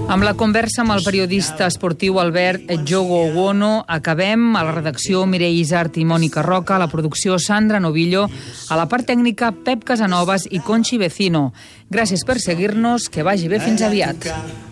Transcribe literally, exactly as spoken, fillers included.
Amb la conversa amb el periodista esportiu Albert Jogo Owono acabem. A la redacció Mireia Isart i Mònica Roca, a la producció Sandra Novillo, a la part tècnica Pep Casanovas i Conchi Vecino. Gràcies per seguir-nos, que vagi bé, fins aviat.